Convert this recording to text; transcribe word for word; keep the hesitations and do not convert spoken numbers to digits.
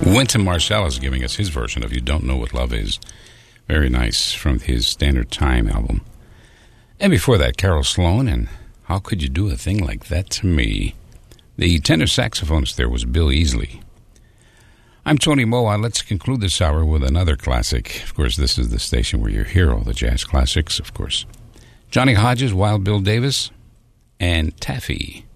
Wynton Marsalis giving us his version of You Don't Know What Love Is. Very nice, from his Standard Time album. And before that, Carol Sloan and How Could You Do a Thing Like That to Me? The tenor saxophonist there was Bill Easley. I'm Tony Moa. Let's conclude this hour with another classic. Of course, this is the station where you hear all the jazz classics, of course. Johnny Hodges, Wild Bill Davis, and Taffy.